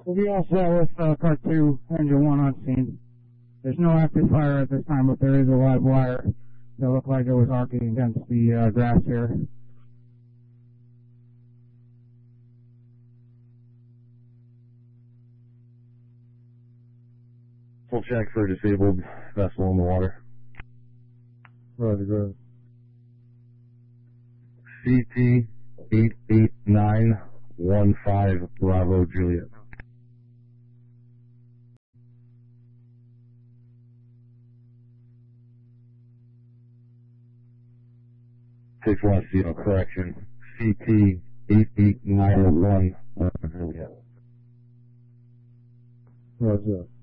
We'll be all set with Car 2, Engine 1 on scene. There's no active fire at this time, but there is a live wire that looked like it was arcing against the grass here. Full check for a disabled vessel in the water. Roger, go ahead. CT 88915 Bravo Juliet. Take one, correction. CT 8891 Juliet. Roger.